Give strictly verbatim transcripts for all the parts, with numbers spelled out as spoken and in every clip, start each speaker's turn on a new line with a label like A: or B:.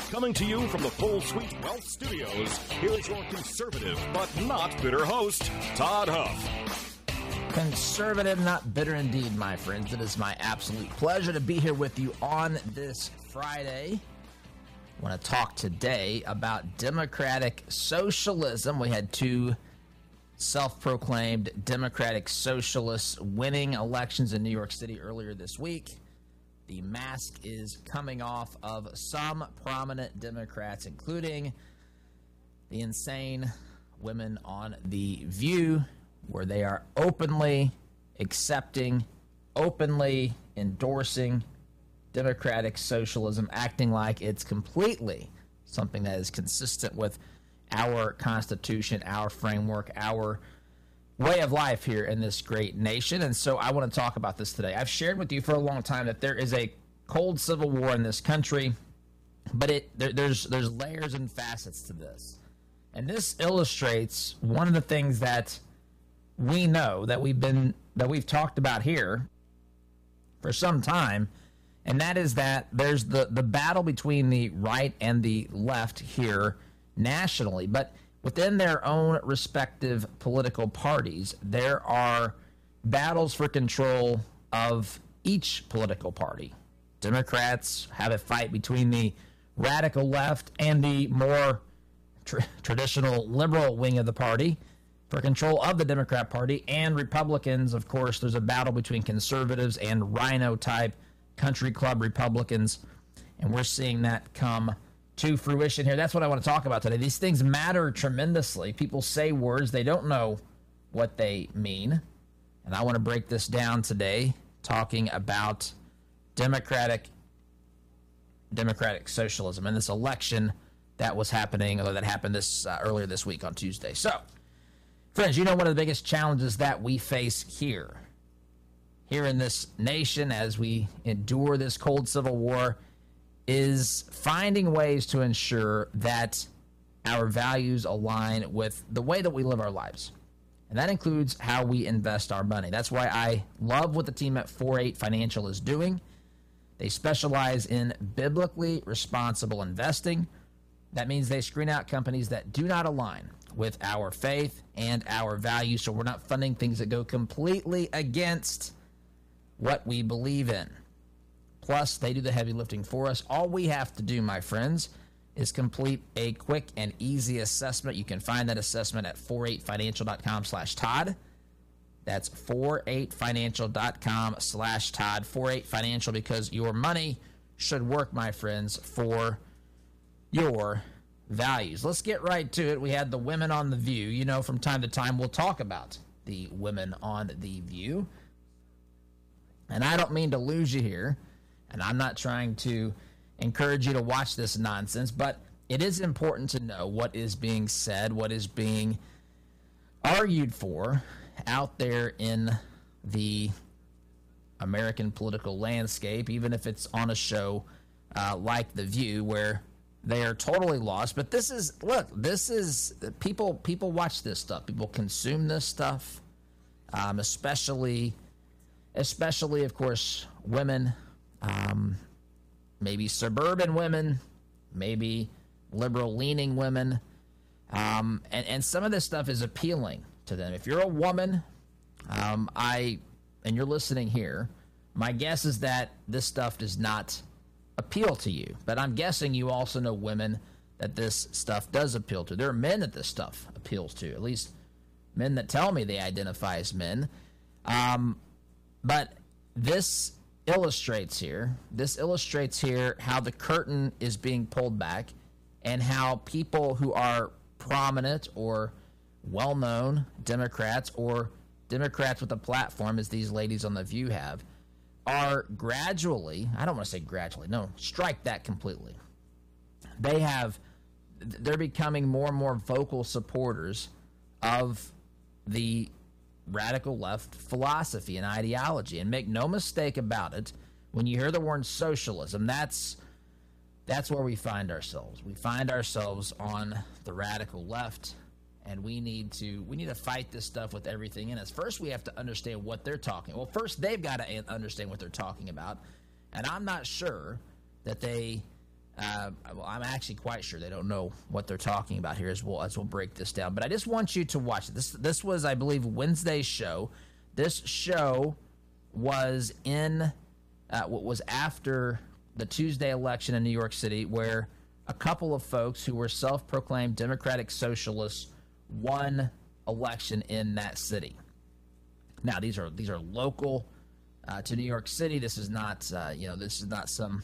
A: Coming to you from the Full Suite Wealth Studios, here's your conservative but not bitter host, Todd Huff.
B: Conservative, not bitter indeed, my friends. It is my absolute pleasure to be here with you on this Friday. I want to talk today about democratic socialism. We had two self-proclaimed democratic socialists winning elections in New York City earlier this week. The mask is coming off of some prominent Democrats, including the insane women on The View, where they are openly accepting, openly endorsing democratic socialism, acting like it's completely something that is consistent with our Constitution, our framework, our way of life here in this great nation. And so I want to talk about this today. I've shared with you for a long time that there is a cold civil war in this country, but it there, there's there's layers and facets to this. And this illustrates one of the things that we know that we've been that we've talked about here for some time, and that is that there's the the battle between the right and the left here nationally, but within their own respective political parties, there are battles for control of each political party. Democrats have a fight between the radical left and the more tr- traditional liberal wing of the party for control of the Democrat Party, and Republicans, of course, there's a battle between conservatives and rhino-type country club Republicans, and we're seeing that come to fruition here. That's what I want to talk about today. These things matter tremendously. People say words, they don't know what they mean. And I want to break this down today, talking about democratic democratic socialism and this election that was happening, or that happened this uh, earlier this week on Tuesday. So, friends, you know one of the biggest challenges that we face here, here in this nation as we endure this cold civil war, is finding ways to ensure that our values align with the way that we live our lives. And that includes how we invest our money. That's why I love what the team at four eight Financial is doing. They specialize in biblically responsible investing. That means they screen out companies that do not align with our faith and our values, so we're not funding things that go completely against what we believe in. Plus, they do the heavy lifting for us. All we have to do, my friends, is complete a quick and easy assessment. You can find that assessment at four eight financial dot com slash Todd. That's four eight financial dot com slash Todd. four eight Financial, because your money should work, my friends, for your values. Let's get right to it. We had the women on The View. You know, from time to time, we'll talk about the women on The View. And I don't mean to lose you here. And I'm not trying to encourage you to watch this nonsense, but it is important to know what is being said, what is being argued for out there in the American political landscape, even if it's on a show uh, like The View, where they are totally lost. But this is, look, this is, people, people watch this stuff. People consume this stuff, um, especially, especially, of course, women. Um, maybe suburban women, maybe liberal-leaning women, um, and, and some of this stuff is appealing to them. If you're a woman, um, I, and you're listening here, my guess is that this stuff does not appeal to you. But I'm guessing you also know women that this stuff does appeal to. There are men that this stuff appeals to, at least men that tell me they identify as men. Um, but this illustrates here, this illustrates here how the curtain is being pulled back, and how people who are prominent or well-known Democrats, or Democrats with a platform, as these ladies on The View have, are gradually, I don't want to say gradually, no, strike that completely. They have, they're becoming more and more vocal supporters of the radical left philosophy and ideology. And make no mistake about it, when you hear the word socialism, that's that's where we find ourselves. We find ourselves on the radical left, and we need to we need to fight this stuff with everything in us. First, we have to understand what they're talking. Well, first they've got to understand what they're talking about, and I'm not sure that they Uh, well, I'm actually quite sure they don't know what they're talking about here as we'll, as we'll break this down. But I just want you to watch it. This, this was, I believe, Wednesday's show. This show was in uh, what was after the Tuesday election in New York City, where a couple of folks who were self-proclaimed Democratic Socialists won election in that city. Now, these are these are local uh, to New York City. This is not uh, you know this is not some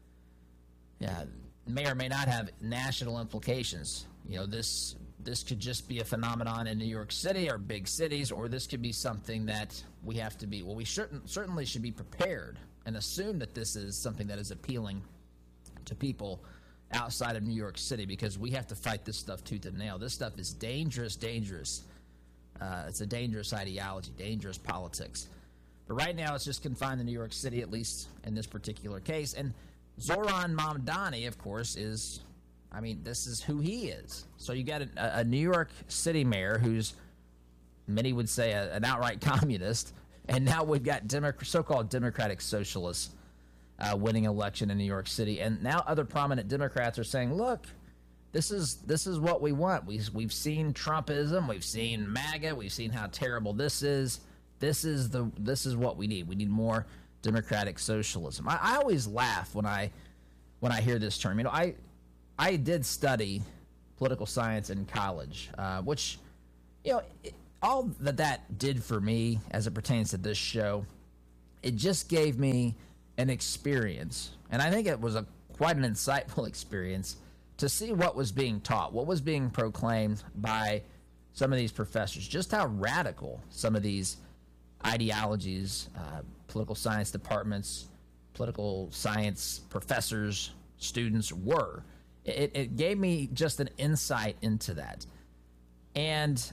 B: yeah may or may not have national implications. You know this this could just be a phenomenon in New York City or big cities, or this could be something that we have to be well we certain, certainly should be prepared and assume that this is something that is appealing to people outside of New York City, because we have to fight this stuff tooth and nail. This stuff is dangerous, dangerous. Uh, it's a dangerous ideology, dangerous politics. But right now, it's just confined to New York City, at least in this particular case. And Zohran Mamdani, of course, is, I mean, this is who he is. So you got a, a New York City mayor who's, many would say, a, an outright communist, and now we've got Demo- so-called Democratic Socialists uh, winning election in New York City. And now other prominent Democrats are saying, look, This is this is what we want. We, we've seen Trumpism. We've seen MAGA. We've seen how terrible this is. This is the this is what we need. We need more democratic socialism. I, I always laugh when I when I hear this term. You know, I I did study political science in college, uh, which you know it, all that that did for me as it pertains to this show, it just gave me an experience, and I think it was a quite an insightful experience, to see what was being taught, what was being proclaimed by some of these professors, just how radical some of these ideologies, uh, political science departments, political science professors, students were. It, it gave me just an insight into that. And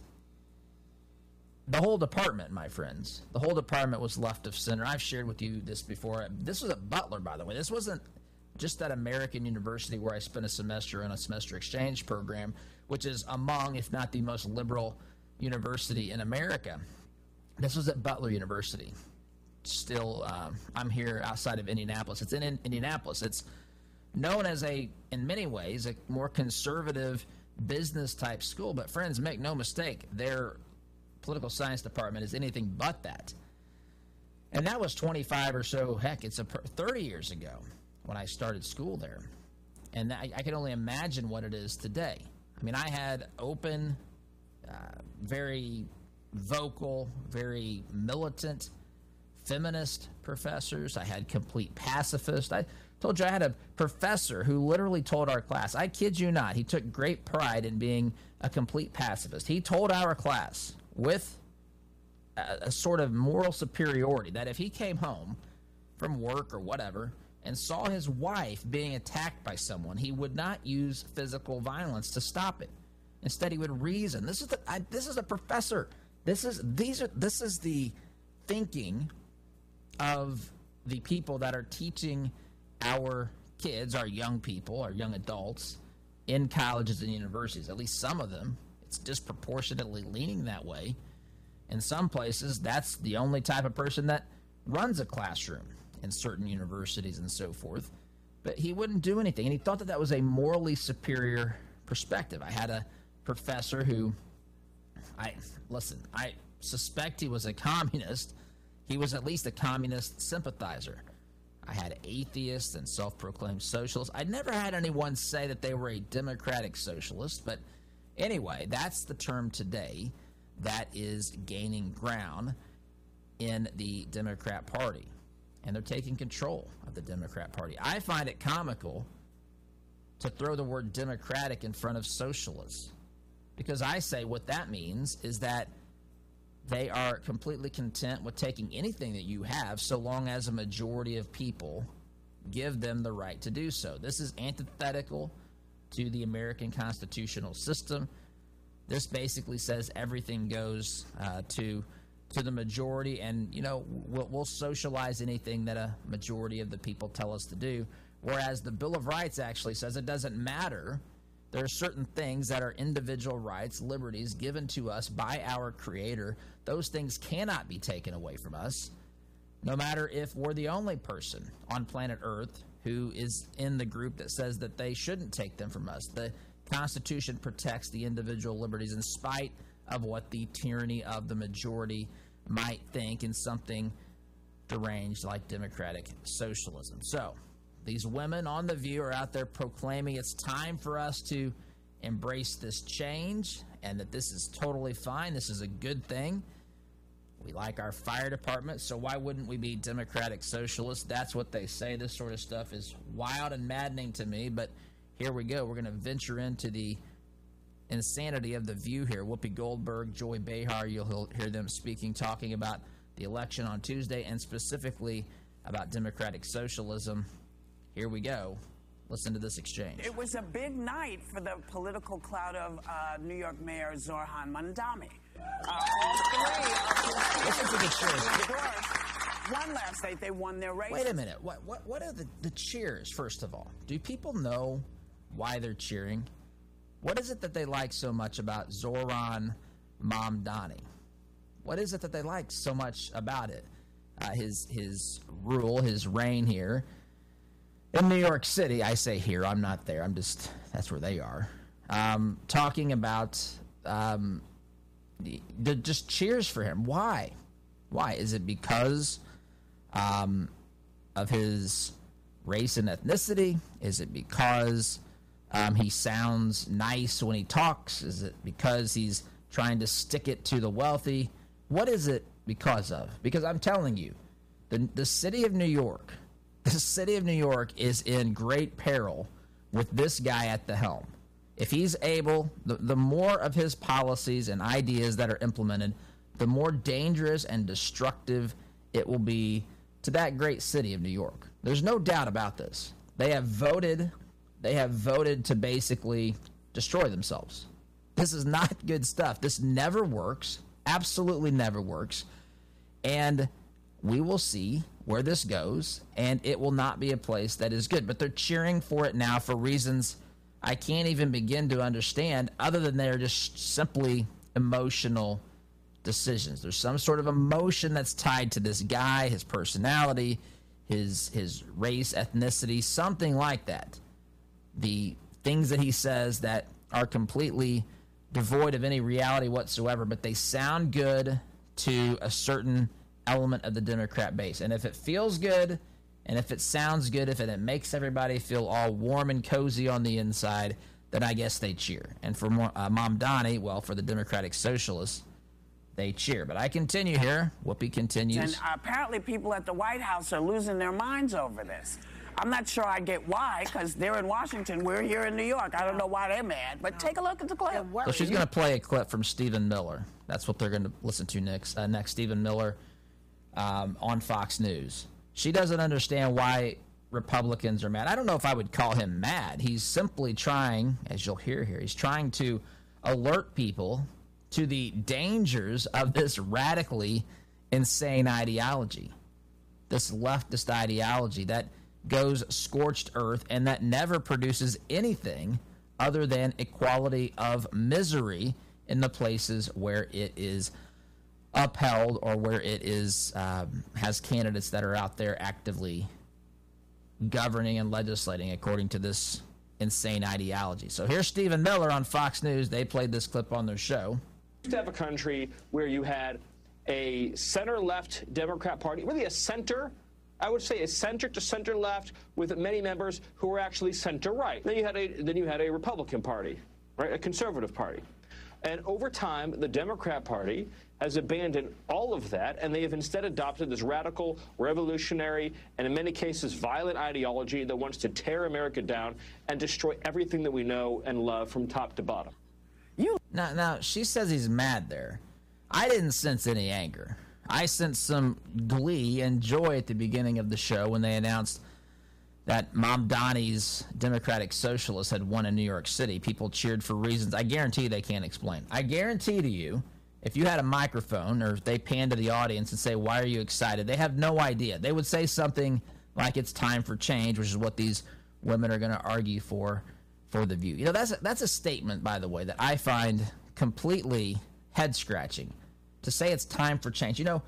B: the whole department, my friends, the whole department was left of center. I've shared with you this before. This was at Butler, by the way. This wasn't just at American University, where I spent a semester in a semester exchange program, which is among, if not the most liberal university in America. This was at Butler University. Still, um, I'm here outside of Indianapolis. It's in, in Indianapolis. It's known as a, in many ways, a more conservative business-type school. But friends, make no mistake, their political science department is anything but that. And that was twenty-five or so, heck, it's a thirty years ago, when I started school there. And I, I can only imagine what it is today. I mean, I had open, uh, very vocal, very militant, feminist professors. I had complete pacifists. I told you I had a professor who literally told our class, I kid you not, he took great pride in being a complete pacifist. He told our class with a, a sort of moral superiority that if he came home from work or whatever and saw his wife being attacked by someone, he would not use physical violence to stop it. Instead, he would reason. This is the, I, this is a professor. This is these are this is the thinking of the people that are teaching our kids, our young people, our young adults in colleges and universities. At least some of them, it's disproportionately leaning that way. In some places, that's the only type of person that runs a classroom in certain universities and so forth. But he wouldn't do anything, and he thought that that was a morally superior perspective. I had a professor who, I listen, I suspect he was a communist. He was at least a communist sympathizer. I had atheists and self-proclaimed socialists. I never had anyone say that they were a democratic socialist, but anyway, that's the term today that is gaining ground in the Democrat Party. And they're taking control of the Democrat Party. I find it comical to throw the word democratic in front of socialists, because I say what that means is that they are completely content with taking anything that you have so long as a majority of people give them the right to do so. This is antithetical to the American constitutional system. This basically says everything goes uh, to to the majority, and you know we'll, we'll socialize anything that a majority of the people tell us to do, whereas the Bill of Rights actually says it doesn't matter. There are certain things that are individual rights, liberties given to us by our Creator. Those things cannot be taken away from us, no matter if we're the only person on planet Earth who is in the group that says that they shouldn't take them from us. The Constitution protects the individual liberties in spite of what the tyranny of the majority might think in something deranged like democratic socialism. So these women on The View are out there proclaiming it's time for us to embrace this change and that this is totally fine. This is a good thing. We like our fire department, so why wouldn't we be democratic socialists? That's what they say. This sort of stuff is wild and maddening to me, but here we go. We're going to venture into the insanity of The View here. Whoopi Goldberg, Joy Behar, you'll hear them speaking, talking about the election on Tuesday and specifically about democratic socialism. Here we go. Listen to this exchange.
C: It was a big night for the political clout of uh, New York Mayor Zohran Mamdani. Uh, all three of the cheers. Won last night. They won their race.
B: Wait a minute. What what what are the, the cheers, first of all? Do people know why they're cheering? What is it that they like so much about Zohran Mamdani? What is it that they like so much about it? Uh, his his rule, his reign here in New York City. I say here, I'm not there. I'm just, that's where they are. Um, talking about um, the, the just cheers for him. Why? Why? Is it because um, of his race and ethnicity? Is it because um, he sounds nice when he talks? Is it because he's trying to stick it to the wealthy? What is it because of? Because I'm telling you, the the city of New York, the city of New York is in great peril with this guy at the helm. If he's able, the, the more of his policies and ideas that are implemented, the more dangerous and destructive it will be to that great city of New York. There's no doubt about this. They have voted, they have voted to basically destroy themselves. This is not good stuff. This never works. Absolutely never works. And we will see where this goes, and it will not be a place that is good. But they're cheering for it now for reasons I can't even begin to understand, other than they're just simply emotional decisions. There's some sort of emotion that's tied to this guy, his personality, his his race, ethnicity, something like that. The things that he says that are completely devoid of any reality whatsoever, but they sound good to a certain element of the Democrat base. And if it feels good, and if it sounds good, if it, it makes everybody feel all warm and cozy on the inside, then I guess they cheer. And for uh, Mamdani, well, for the Democratic Socialists, they cheer. But I continue here. Whoopi continues.
C: And uh, apparently people at the White House are losing their minds over this. I'm not sure I get why, because they're in Washington. We're here in New York. I don't know why they're mad, but take a look at the clip.
B: So she's going to play a clip from Stephen Miller. That's what they're going to listen to next. Uh, next, Stephen Miller um, on Fox News. She doesn't understand why Republicans are mad. I don't know if I would call him mad. He's simply trying, as you'll hear here, he's trying to alert people to the dangers of this radically insane ideology, this leftist ideology that goes scorched earth and that never produces anything other than equality of misery in the places where it is upheld or where it is um, has candidates that are out there actively governing and legislating according to this insane ideology. So here's Stephen Miller on Fox News. They played this clip on their show.
D: To have a country where you had a center-left Democrat Party, really a center, I would say a center to center-left with many members who were actually center-right. Then you had a then you had a Republican Party, right, a conservative party. And over time, the Democrat Party has abandoned all of that, and they have instead adopted this radical, revolutionary, and in many cases violent ideology that wants to tear America down and destroy everything that we know and love from top to bottom.
B: You now, now she says he's mad there. I didn't sense any anger. I sensed some glee and joy at the beginning of the show when they announced that Mamdani's Democratic Socialists had won in New York City. People cheered for reasons I guarantee they can't explain. I guarantee to you, if you had a microphone or if they pan to the audience and say, why are you excited? They have no idea. They would say something like it's time for change, which is what these women are going to argue for for The View. You know, that's a, that's a statement, by the way, that I find completely head-scratching. To say it's time for change. You know,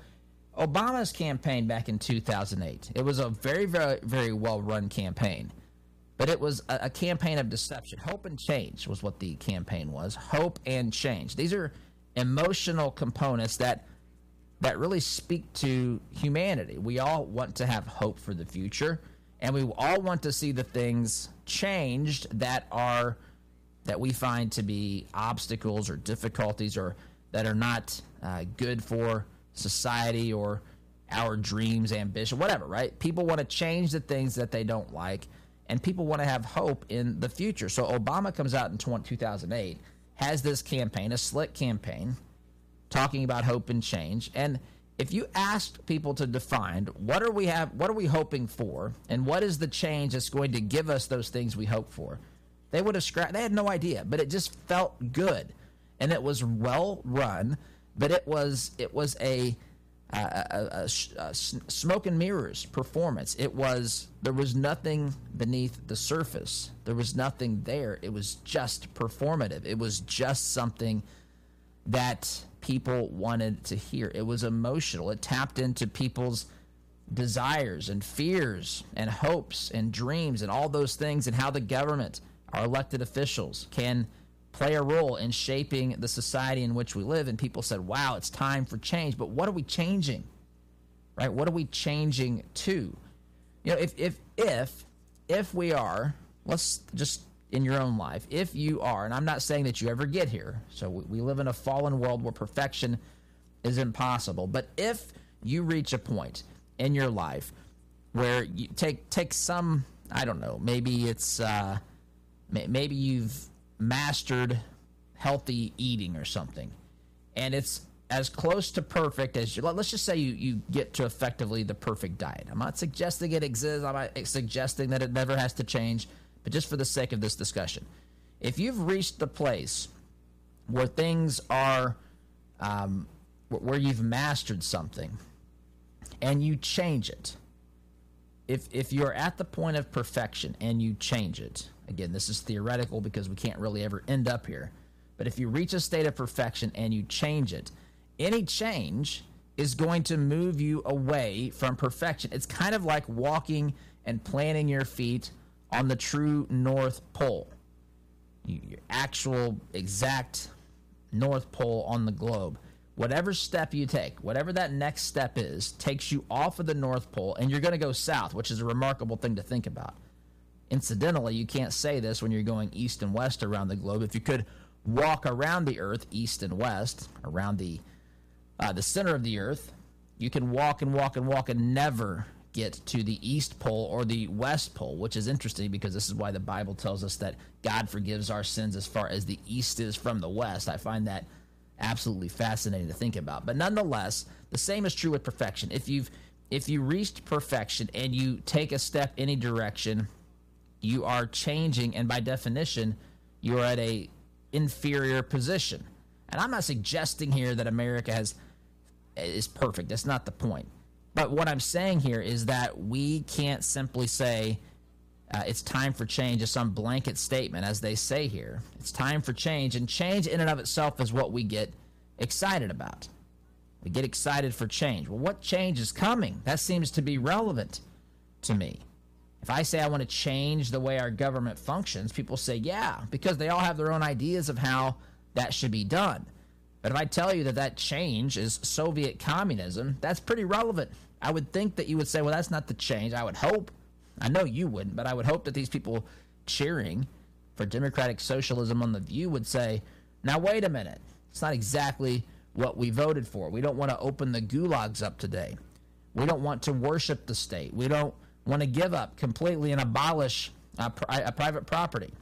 B: Obama's campaign back in two thousand eight, it was a very, very, very well-run campaign. But it was a, a campaign of deception. Hope and change was what the campaign was. Hope and change. These are emotional components that that really speak to humanity. We all want to have hope for the future, and we all want to see the things changed that are that we find to be obstacles or difficulties or that are not uh, good for society or our dreams, ambition, whatever, right? People want to change the things that they don't like, and people want to have hope in the future. So Obama comes out in two thousand eight, has this campaign, a slick campaign, talking about hope and change. And if you asked people to define what are we have, what are we hoping for, and what is the change that's going to give us those things we hope for, they would have scratched. They had no idea, but it just felt good, and it was well run. But it was it was a, a, a, a, a smoke and mirrors performance. It was there was nothing beneath the surface. There was nothing there. It was just performative. It was just something that people wanted to hear. It was emotional. It tapped into people's desires and fears and hopes and dreams and all those things, and how the government, our elected officials, can play a role in shaping the society in which we live. And people said, wow, it's time for change. But what are we changing? Right? What are we changing to? You know, if if if if we are, let's just in your own life, if you are, and I'm not saying that you ever get here, so we, we live in a fallen world where perfection is impossible, but if you reach a point in your life where you take take some, I don't know, maybe it's uh, maybe you've mastered healthy eating or something, and it's as close to perfect as you, let's just say you, you get to effectively the perfect diet. I'm not suggesting it exists. I'm not suggesting that it never has to change, but just for the sake of this discussion, if you've reached the place where things are, um, where you've mastered something and you change it, if if you're at the point of perfection and you change it, again, this is theoretical because we can't really ever end up here, but if you reach a state of perfection and you change it, any change is going to move you away from perfection. It's kind of like walking and planting your feet on the true North Pole, your actual exact North Pole on the globe. Whatever step you take, whatever that next step is, takes you off of the North Pole, and you're going to go south, which is a remarkable thing to think about. Incidentally, you can't say this when you're going east and west around the globe. If you could walk around the earth east and west, around the uh, the center of the earth, you can walk and walk and walk and never get to the East Pole or the West Pole, which is interesting because this is why the Bible tells us that God forgives our sins as far as the East is from the West. I find that absolutely fascinating to think about. But nonetheless, the same is true with perfection. If you've if you reached perfection and you take a step any direction, you are changing, and by definition, you are at a inferior position. And I'm not suggesting here that America has is perfect. That's not the point. But what I'm saying here is that we can't simply say uh, it's time for change as some blanket statement, as they say here. It's time for change, and change in and of itself is what we get excited about. We get excited for change. Well, what change is coming? That seems to be relevant to me. If I say I want to change the way our government functions, people say, yeah, because they all have their own ideas of how that should be done. But if I tell you that that change is Soviet communism, that's pretty relevant. I would think that you would say, well, that's not the change. I would hope. I know you wouldn't, but I would hope that these people cheering for democratic socialism on The View would say, now, wait a minute. It's not exactly what we voted for. We don't want to open the gulags up today. We don't want to worship the state. We don't want to give up completely and abolish uh, pri- private property.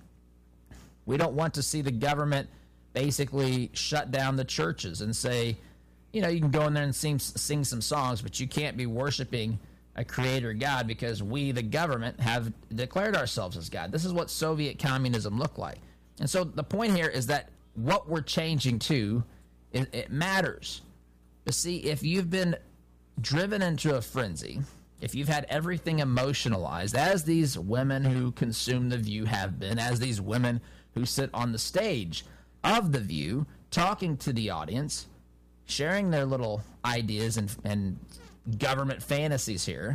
B: We don't want to see the government basically shut down the churches and say, you know, you can go in there and sing, sing some songs, but you can't be worshiping a creator God because we, the government, have declared ourselves as God. This is what Soviet communism looked like. And so the point here is that what we're changing to, it, it matters. But see, if you've been driven into a frenzy, if you've had everything emotionalized, as these women who consume The View have been, as these women who sit on the stage of The View, talking to the audience, sharing their little ideas and, and government fantasies here.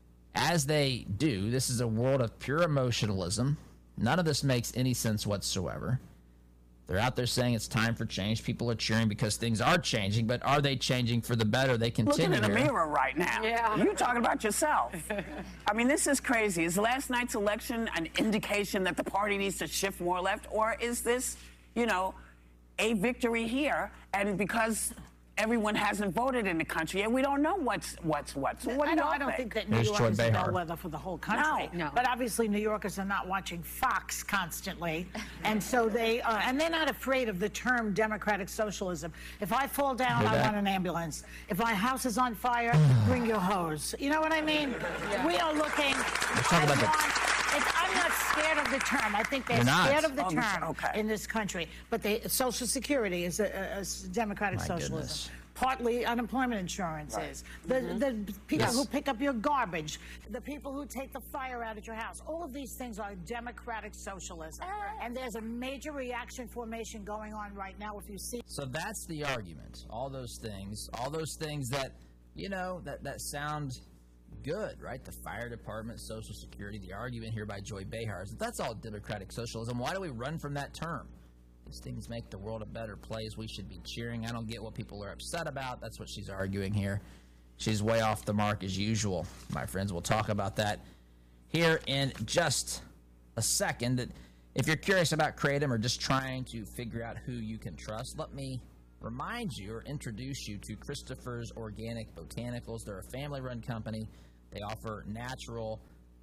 B: As they do, this is a world of pure emotionalism. None of this makes any sense whatsoever. They're out there saying it's time for change. People are cheering because things are changing, but are they changing for the better? They continue.
C: Looking in the
B: here.
C: mirror right now.
E: Yeah.
C: You're talking about yourself. I mean, this is crazy. Is last night's election an indication that the party needs to shift more left, or is this, you know, a victory here? And because everyone hasn't voted in the country, and we don't know what's what's what. So what do
F: I,
C: you
F: don't,
C: all
F: I don't
C: think?
F: think that New
B: Here's
F: York
B: Joy
F: is a
B: Behar.
F: bellwether for the whole country.
C: No.
E: No.
F: But obviously New Yorkers are not watching Fox constantly, and so they uh, and they're not afraid of the term democratic socialism. If I fall down,
B: Hear
F: I
B: that?
F: want an ambulance. If my house is on fire, bring your hose. You know what I mean? We are looking.
B: talking
F: I
B: about the-
F: want- it's, I'm not scared of the term. I think they're
B: You're not?
F: scared of the
C: Oh,
F: term
C: okay.
F: in this country. But they, Social Security is a, a, a democratic
B: My
F: socialism.
B: goodness.
F: Partly unemployment insurance is. The, the people
B: Yes.
F: who pick up your garbage, the people who take the fire out at your house, all of these things are democratic socialism. And there's a major reaction formation going on right now if you see.
B: So that's the argument. All those things, all those things that, you know, that, that sound good, right? The fire department, Social Security, the argument here by Joy Behar is that that's all democratic socialism. Why do we run from that term? These things make the world a better place. We should be cheering. I don't get what people are upset about. That's what she's arguing here. She's way off the mark as usual, my friends. We'll talk about that here in just a second. If you're curious about Kratom or just trying to figure out who you can trust, let me remind you or introduce you to Christopher's Organic Botanicals. They're a family-run company. They offer natural,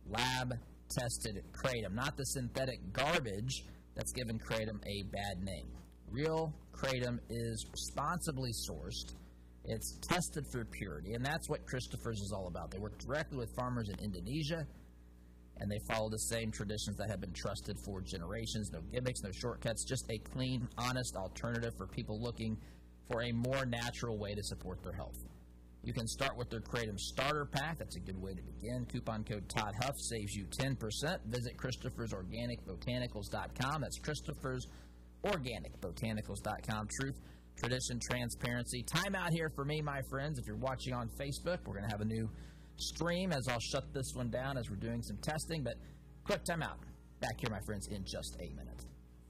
B: lab-tested Kratom, not the synthetic garbage that's given Kratom a bad name. Real Kratom is responsibly sourced. It's tested for purity, and that's what Christopher's is all about. They work directly with farmers in Indonesia, and they follow the same traditions that have been trusted for generations. No gimmicks, no shortcuts, just a clean, honest alternative for people looking for a more natural way to support their health. You can start with their Kratom Starter Pack. That's a good way to begin. Coupon code Todd Huff saves you ten percent. Visit Christopher's Organic Botanicals dot com. That's Christopher's Organic Botanicals dot com. Truth, tradition, transparency. Time out here for me, my friends. If you're watching on Facebook, we're going to have a new stream as I'll shut this one down as we're doing some testing. But quick time out. Back here, my friends, in just a minute.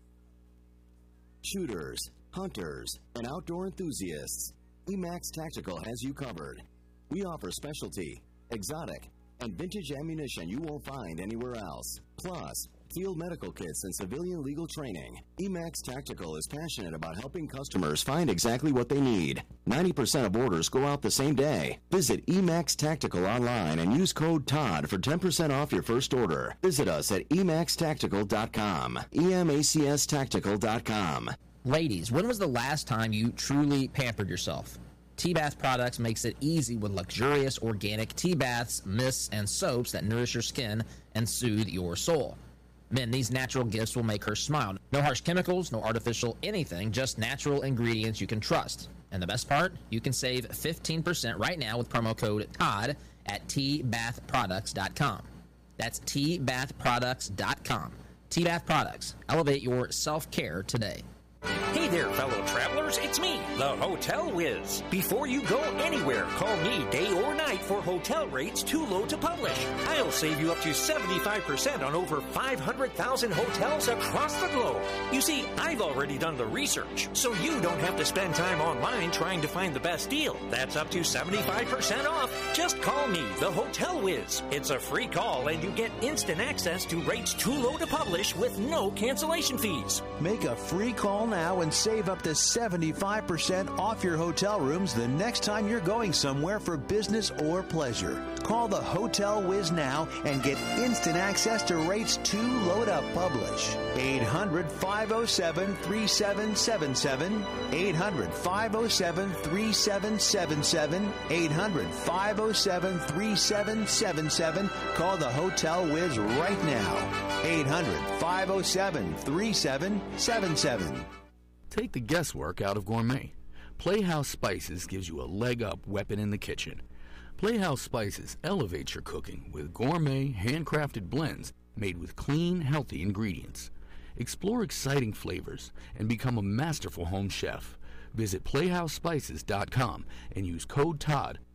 G: Shooters, hunters, and outdoor enthusiasts, Emax Tactical has you covered. We offer specialty, exotic, and vintage ammunition you won't find anywhere else. Plus, field medical kits and civilian legal training. Emax Tactical is passionate about helping customers find exactly what they need. ninety percent of orders go out the same day. Visit Emax Tactical online and use code Todd for ten percent off your first order. Visit us at emax tactical dot com. E M A C S tactical dot com.
B: Ladies, when was the last time you truly pampered yourself? T-Bath Products makes it easy with luxurious organic tea baths, mists, and soaps that nourish your skin and soothe your soul. Men, these natural gifts will make her smile. No harsh chemicals, no artificial anything, just natural ingredients you can trust. And the best part? You can save fifteen percent right now with promo code Todd at T bath products dot com. That's T bath products dot com. T-Bath Products. Elevate your self-care today.
H: Hey there, fellow travelers, it's me, the Hotel Whiz. Before you go anywhere, call me day or night for hotel rates too low to publish. I'll save you up to seventy-five percent on over five hundred thousand hotels across the globe. You see, I've already done the research, so you don't have to spend time online trying to find the best deal. That's up to seventy-five percent off. Just call me, the Hotel Whiz. It's a free call, and you get instant access to rates too low to publish with no cancellation fees.
I: Make a free call now and save up to seventy-five percent off your hotel rooms the next time you're going somewhere for business or pleasure. Call the Hotel Whiz now and get instant access to rates too low to publish. eight hundred, five oh seven, three seven seven seven. eight hundred, five oh seven, three seven seven seven. eight hundred, five oh seven, three seven seven seven. Call the Hotel Whiz right now. eight hundred, five oh seven, three seven seven seven.
J: Take the guesswork out of gourmet. Playhouse Spices gives you a leg-up weapon in the kitchen. Playhouse Spices elevates your cooking with gourmet, handcrafted blends made with clean, healthy ingredients. Explore exciting flavors and become a masterful home chef. Visit playhouse spices dot com and use code Todd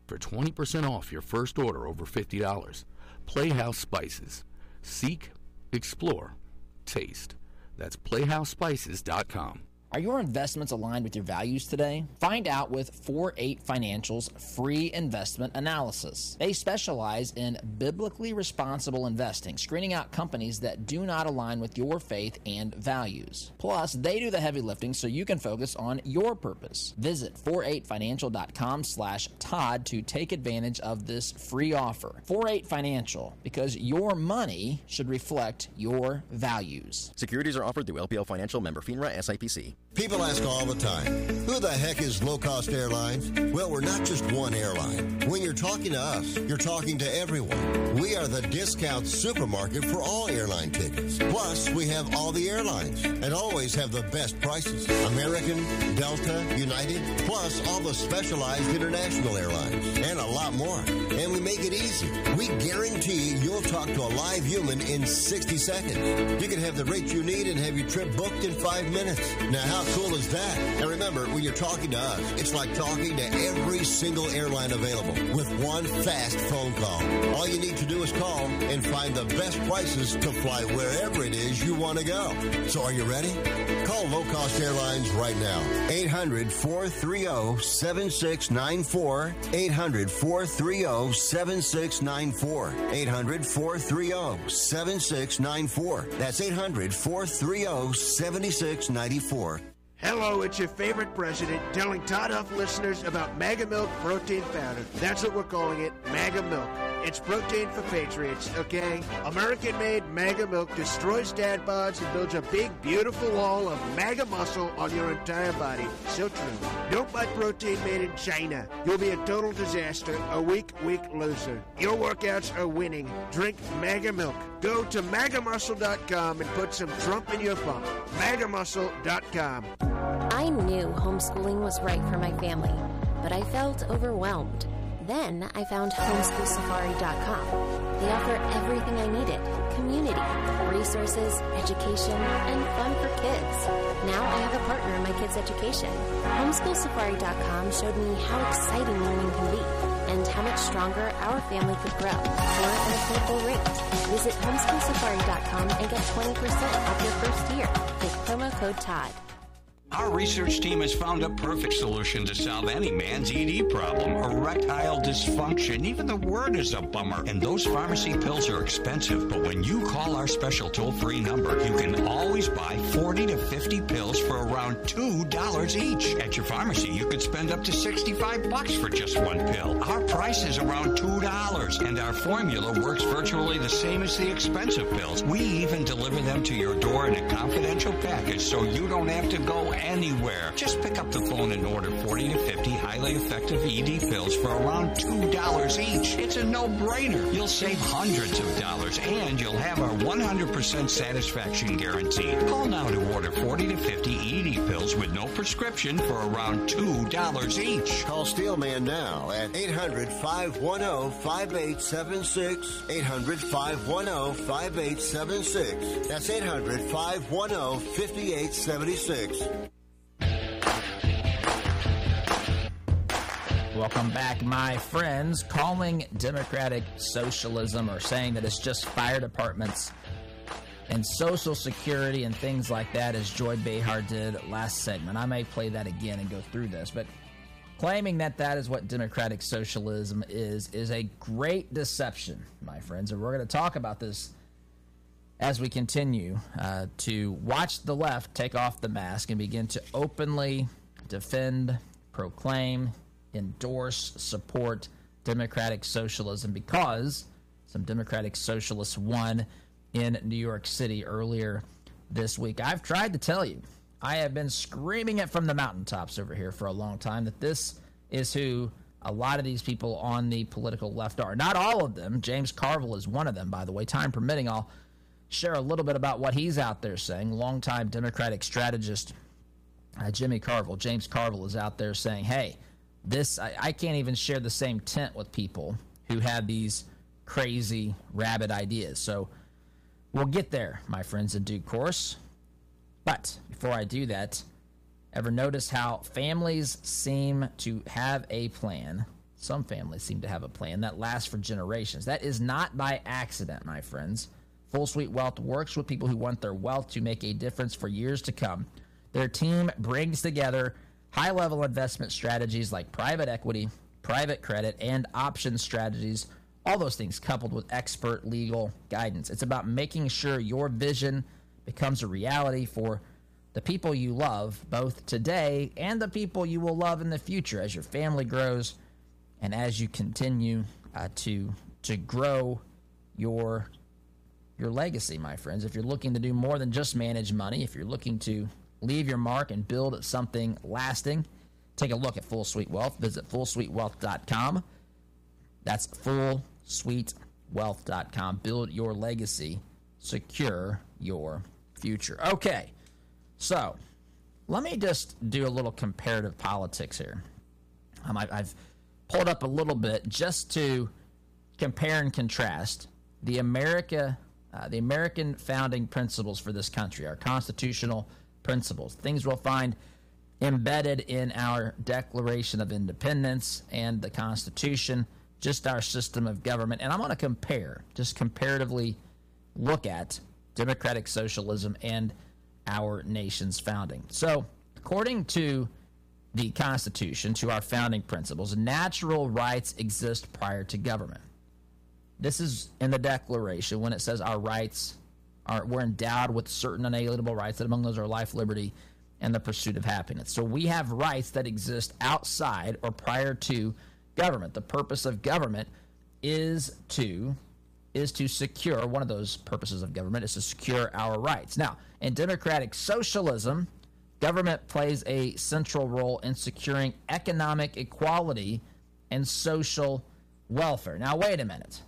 J: for twenty percent off your first order over fifty dollars. Playhouse Spices. Seek, explore, taste. That's playhouse spices dot com.
B: Are your investments aligned with your values today? Find out with four eight Financial's free investment analysis. They specialize in biblically responsible investing, screening out companies that do not align with your faith and values. Plus, they do the heavy lifting so you can focus on your purpose. Visit four eight financial dot com slash Todd to take advantage of this free offer. four eight Financial, because your money should reflect your values.
E: Securities are offered through L P L Financial, member FINRA, S I P C.
K: People ask all the time, who the heck is Low Cost Airlines? Well, we're not just one airline. When you're talking to us, you're talking to everyone. We are the discount supermarket for all airline tickets. Plus, we have all the airlines and always have the best prices. American, Delta, United, plus all the specialized international airlines and a lot more. And we make it easy. We guarantee you'll talk to a live human in sixty seconds. You can have the rate you need and have your trip booked in five minutes. Now, how cool is that? And remember, when you're talking to us, it's like talking to every single airline available with one fast phone call. All you need to do is call and find the best prices to fly wherever it is you want to go. So are you ready? Call Low Cost Airlines right now. eight hundred, four three zero, seven six nine four. eight hundred, four three zero, seven six nine four. eight hundred, four three zero, seven six nine four. That's eight hundred, four three zero, seven six nine four.
L: Hello, it's your favorite president telling Todd Huff listeners about Mega Milk Protein Powder. That's what we're calling it, Mega Milk. It's protein for patriots, okay? American-made Mega Milk destroys dad bods and builds a big, beautiful wall of mega muscle on your entire body. So true. Don't buy protein made in China. You'll be a total disaster, a weak, weak loser. Your workouts are winning. Drink Mega Milk. Go to mega muscle dot com and put some Trump in your pump. mega muscle dot com.
M: I knew homeschooling was right for my family, but I felt overwhelmed. Then I found homeschool safari dot com. They offer everything I needed: community, resources, education, and fun for kids. Now I have a partner in my kids' education. homeschool safari dot com showed me how exciting learning can be and how much stronger our family could grow for an affordable rate. Visit homeschool safari dot com and get twenty percent off your first year. With promo code Todd.
N: Our research team has found a perfect solution to solve any man's E D problem, erectile dysfunction. Even the word is a bummer. And those pharmacy pills are expensive, but when you call our special toll-free number, you can always buy forty to fifty pills for around two dollars each. At your pharmacy, you could spend up to sixty-five bucks for just one pill. Our price is around two dollars, and our formula works virtually the same as the expensive pills. We even deliver them to your door in a confidential package, so you don't have to go anywhere. Just pick up the phone and order forty to fifty highly effective E D pills for around two dollars each. It's a no-brainer. You'll save hundreds of dollars, and you'll have our one hundred percent satisfaction guarantee. Call now to order forty to fifty E D pills with no prescription for around two dollars each.
K: Call Steelman now at eight hundred, five one zero, five eight seven six. eight hundred, five one zero, five eight seven six. That's eight hundred, five one zero, five eight seven six.
B: Welcome back, my friends. Calling democratic socialism or saying that it's just fire departments and Social Security and things like that, as Joy Behar did last segment. I may play that again and go through this, but claiming that that is what democratic socialism is, is a great deception, my friends. And we're going to talk about this as we continue uh, to watch the left take off the mask and begin to openly defend, proclaim, endorse, support democratic socialism, because some democratic socialists won in New York City earlier this week. I've tried to tell you, I have been screaming it from the mountaintops over here for a long time, that this is who a lot of these people on the political left are. Not all of them. James Carville is one of them, by the way. Time permitting, I'll share a little bit about what he's out there saying. Longtime Democratic strategist uh, Jimmy Carville, James Carville, is out there saying, hey, This I, I can't even share the same tent with people who have these crazy, rabid ideas. So we'll get there, my friends, in due course. But before I do that, ever notice how families seem to have a plan, Some families seem to have a plan that lasts for generations. That is not by accident, my friends. Full Suite Wealth works with people who want their wealth to make a difference for years to come. Their team brings together high-level investment strategies like private equity, private credit, and option strategies, all those things coupled with expert legal guidance. It's about making sure your vision becomes a reality for the people you love, both today and the people you will love in the future as your family grows and as you continue uh, to to grow your your legacy, my friends. If you're looking to do more than just manage money, if you're looking to leave your mark and build something lasting, take a look at Full Suite Wealth. Visit full suite wealth dot com. That's full suite wealth dot com. Build your legacy. Secure your future. Okay, so let me just do a little comparative politics here. Um, I, I've pulled up a little bit just to compare and contrast the America, uh, the American founding principles for this country, our constitutional principles, things we'll find embedded in our Declaration of Independence and the Constitution, just our system of government. And I'm going to compare, just comparatively look at democratic socialism and our nation's founding. So, according to the Constitution, to our founding principles, natural rights exist prior to government. This is in the Declaration when it says our rights are, we're endowed with certain unalienable rights, that among those are life, liberty, and the pursuit of happiness. So we have rights that exist outside or prior to government. The purpose of government is to is to secure, one of those purposes of government is to secure our rights. Now, in democratic socialism, government plays a central role in securing economic equality and social welfare. Now, wait a minute.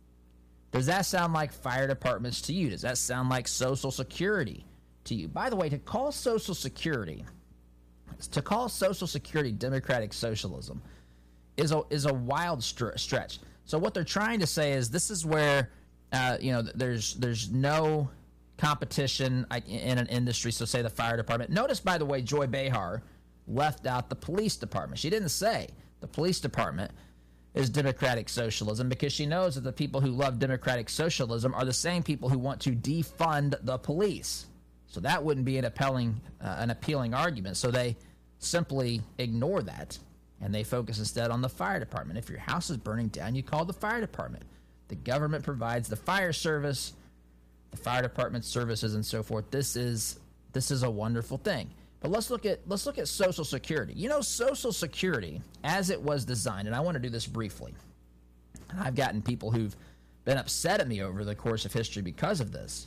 B: Does that sound like fire departments to you? Does that sound like Social Security to you? By the way, to call Social Security, to call Social Security democratic socialism is a, is a wild str- stretch. So what they're trying to say is this is where, uh, you know, there's there's no competition in an industry, so say the fire department. Notice, by the way, Joy Behar left out the police department. She didn't say the police department is democratic socialism because she knows that the people who love democratic socialism are the same people who want to defund the police. So that wouldn't be an appealing, uh, an appealing argument. So they simply ignore that, and they focus instead on the fire department. If your house is burning down, you call the fire department. The government provides the fire service, the fire department services, and so forth. This is this is a wonderful thing. But let's look at let's look at Social Security. You know, Social Security, as it was designed, and I want to do this briefly. And I've gotten people who've been upset at me over the course of history because of this.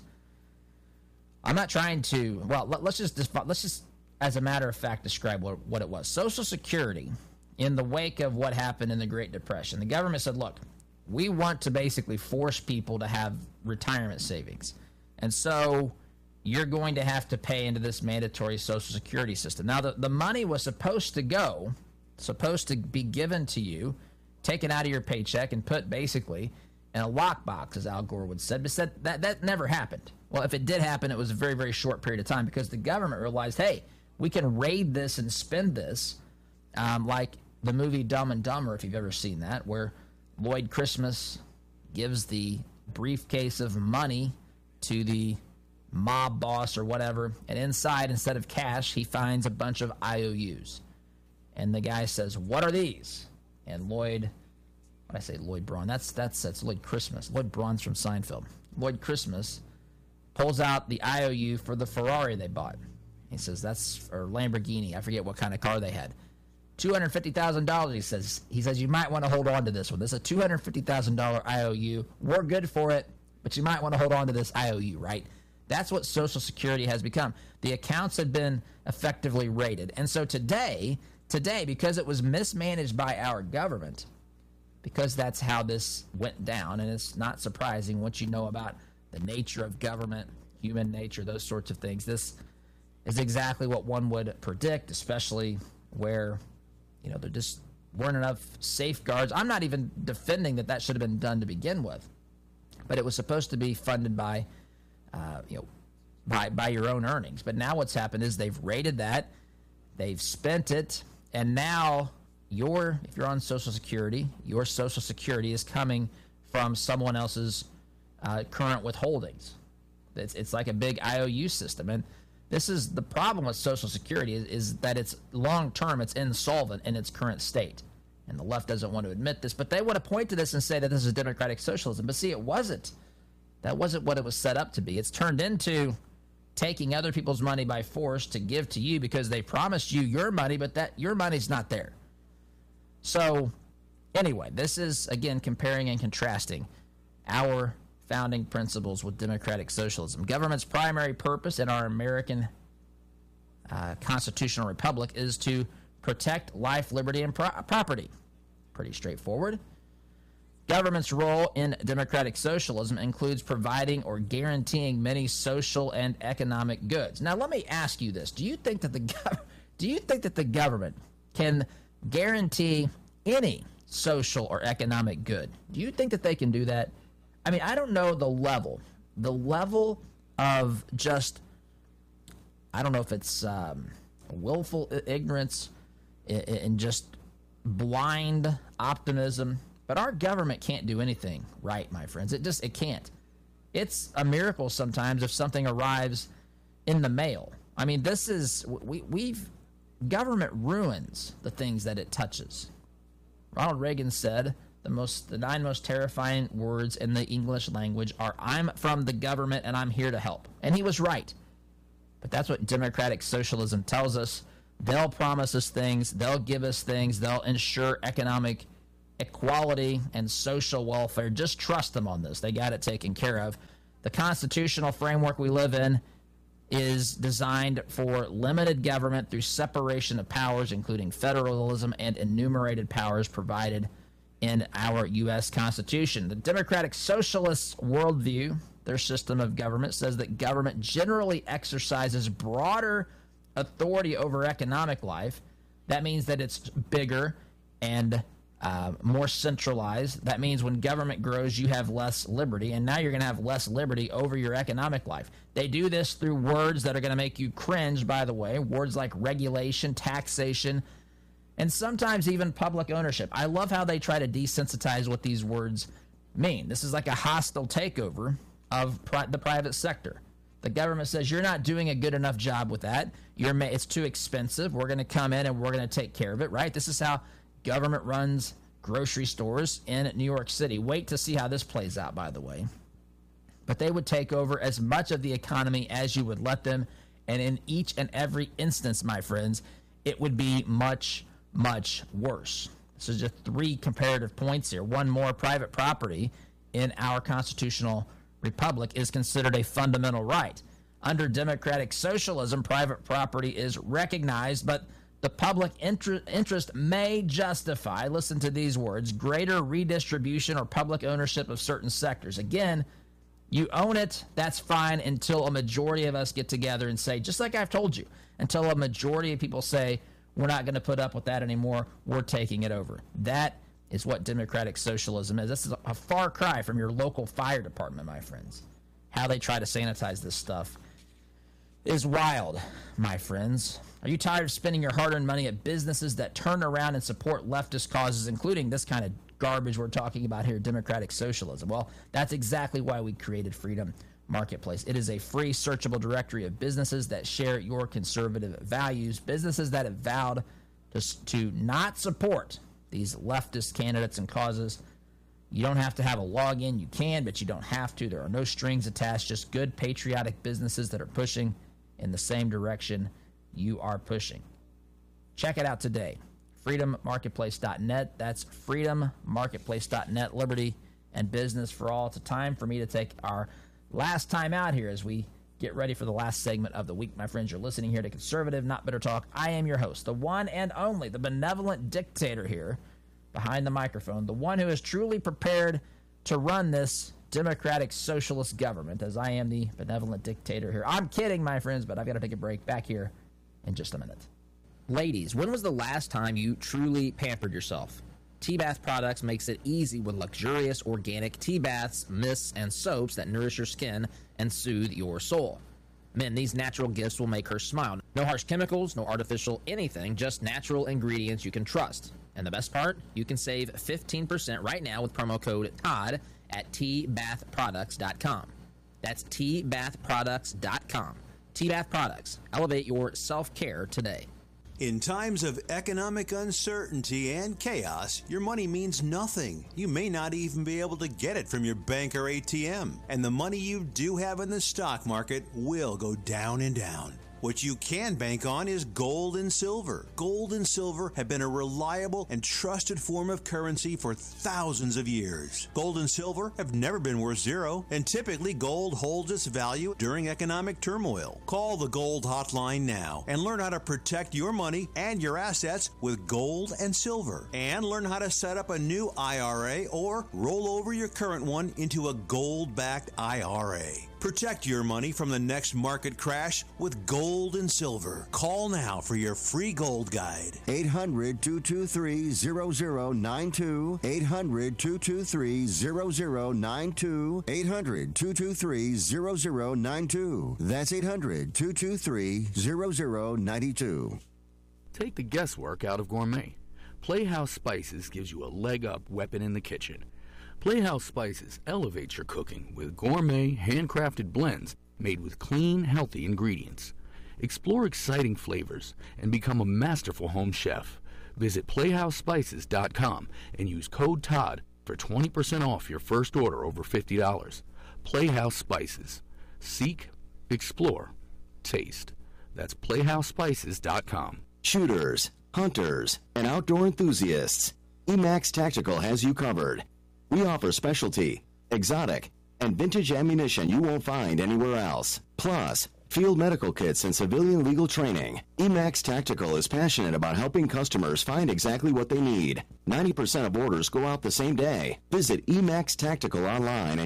B: I'm not trying to. Well, let, let's just let's just, as a matter of fact, describe what, what it was. Social Security, in the wake of what happened in the Great Depression, the government said, "Look, we want to basically force people to have retirement savings, and so you're going to have to pay into this mandatory Social Security system." Now, the, the money was supposed to go, supposed to be given to you, taken out of your paycheck and put basically in a lockbox, as Al Gore would say. But said that, that never happened. Well, if it did happen, it was a very, very short period of time because the government realized, hey, we can raid this and spend this, um, like the movie Dumb and Dumber, if you've ever seen that, where Lloyd Christmas gives the briefcase of money to the mob boss or whatever, and inside, instead of cash, he finds a bunch of I O Us. And the guy says, "What are these?" And Lloyd, what I say, Lloyd Braun, that's that's that's Lloyd Christmas. Lloyd Braun's from Seinfeld. Lloyd Christmas pulls out the I O U for the Ferrari they bought. He says, that's, or Lamborghini, I forget what kind of car they had. two hundred fifty thousand dollars, he says. He says, you might want to hold on to this one. This is a two hundred fifty thousand dollars I O U. We're good for it, but you might want to hold on to this I O U, right? That's what Social Security has become. The accounts had been effectively raided. And so today, today, because it was mismanaged by our government, because that's how this went down, and it's not surprising once you know about the nature of government, human nature, those sorts of things. This is exactly what one would predict, especially where, you know, there just weren't enough safeguards. I'm not even defending that that should have been done to begin with, but it was supposed to be funded by, uh, you know, by by your own earnings. But now what's happened is they've raided that, they've spent it, and now your if you're on Social Security, your Social Security is coming from someone else's uh, current withholdings. It's, it's like a big I O U system. And this is the problem with Social Security is, is that it's long-term, it's insolvent in its current state. And the left doesn't want to admit this, but they want to point to this and say that this is democratic socialism. But see, it wasn't. That wasn't what it was set up to be. It's turned into taking other people's money by force to give to you because they promised you your money, but that your money's not there. So anyway, this is, again, comparing and contrasting our founding principles with democratic socialism. Government's primary purpose in our American uh, constitutional republic is to protect life, liberty, and pro- property. Pretty straightforward. Government's role in democratic socialism includes providing or guaranteeing many social and economic goods. Now, let me ask you this: Do you think that the gov- do you think that the government can guarantee any social or economic good? Do you think that they can do that? I mean, I don't know the level, the level of just, I don't know if it's um, willful ignorance and just blind optimism, but our government can't do anything right, my friends. It just, it can't. It's a miracle sometimes if something arrives in the mail. I mean, this is, we, we've, government ruins the things that it touches. Ronald Reagan said, The most, the nine most terrifying words in the English language are, "I'm from the government and I'm here to help." And he was right. But that's what democratic socialism tells us. They'll promise us things. They'll give us things. They'll ensure economic equality and social welfare. Just trust them on this. They got it taken care of. The constitutional framework we live in is designed for limited government through separation of powers, including federalism and enumerated powers provided in our U S Constitution. The Democratic Socialist worldview, their system of government, says that government generally exercises broader authority over economic life. That means that it's bigger and uh, more centralized. That means when government grows, you have less liberty, and now you're going to have less liberty over your economic life. They do this through words that are going to make you cringe, by the way, words like regulation, taxation, and sometimes even public ownership. I love how they try to desensitize what these words mean. This is like a hostile takeover of pri- the private sector. The government says, you're not doing a good enough job with that. You're ma- it's too expensive. We're going to come in and we're going to take care of it, right? This is how government runs grocery stores in New York City. Wait to see how this plays out, by the way. But they would take over as much of the economy as you would let them. And in each and every instance, my friends, it would be much much worse. So just three comparative points here. One more: private property in our constitutional republic is considered a fundamental right. Under democratic socialism, private property is recognized, but the public inter- interest may justify, listen to these words, greater redistribution or public ownership of certain sectors. Again, you own it, that's fine, until a majority of us get together and say, just like I've told you, until a majority of people say, we're not going to put up with that anymore. We're taking it over. That is what democratic socialism is. This is a far cry from your local fire department, my friends. How they try to sanitize this stuff is wild, my friends. Are you tired of spending your hard-earned money at businesses that turn around and support leftist causes, including this kind of garbage we're talking about here, democratic socialism? Well, that's exactly why we created Freedom Marketplace. It is a free searchable directory of businesses that share your conservative values, businesses that have vowed to, to not support these leftist candidates and causes. You don't have to have a login. You can, but you don't have to. There are no strings attached, just good patriotic businesses that are pushing in the same direction you are pushing. Check it out today. freedom marketplace dot net. That's freedom marketplace dot net. Liberty and business for all. It's a time for me to take our last time out here as we get ready for the last segment of the week. My friends, you're listening here to Conservative Not Bitter Talk. I am your host, the one and only, the benevolent dictator here behind the microphone, the one who is truly prepared to run this democratic socialist government, as I am the benevolent dictator here. I'm kidding, my friends, but I've got to take a break. Back here in just a minute. Ladies, when was the last time you truly pampered yourself? Tea Bath Products makes it easy with luxurious organic tea baths, mists, and soaps that nourish your skin and soothe your soul. Men, these natural gifts will make her smile. No harsh chemicals, no artificial anything, just natural ingredients you can trust. And the best part? You can save fifteen percent right now with promo code Todd at T Bath Products dot com. That's T Bath Products dot com. T-Bath Products. Elevate your self-care today.
I: In times of economic uncertainty and chaos, your money means nothing. You may not even be able to get it from your bank or A T M. And the money you do have in the stock market will go down and down. What you can bank on is gold and silver. Gold and silver have been a reliable and trusted form of currency for thousands of years. Gold and silver have never been worth zero, and typically gold holds its value during economic turmoil. Call the Gold Hotline now and learn how to protect your money and your assets with gold and silver. And learn how to set up a new I R A or roll over your current one into a gold-backed I R A. Protect your money from the next market crash with gold and silver. Call now for your free gold guide.
G: eight hundred, two two three, zero zero nine two. eight hundred, two two three, zero zero nine two. eight hundred, two two three, zero zero nine two. That's eight hundred, two two three, zero zero nine two.
J: Take the guesswork out of gourmet. Playhouse Spices gives you a leg-up weapon in the kitchen. Playhouse Spices elevates your cooking with gourmet, handcrafted blends made with clean, healthy ingredients. Explore exciting flavors and become a masterful home chef. Visit playhouse spices dot com and use code Todd for twenty percent off your first order over fifty dollars. Playhouse Spices. Seek, explore, taste. That's playhouse spices dot com.
G: Shooters, hunters, and outdoor enthusiasts, Emax Tactical has you covered. We offer specialty, exotic, and vintage ammunition you won't find anywhere else. Plus, field medical kits and civilian legal training. Emax Tactical is passionate about helping customers find exactly what they need. ninety percent of orders go out the same day. Visit Emax Tactical online and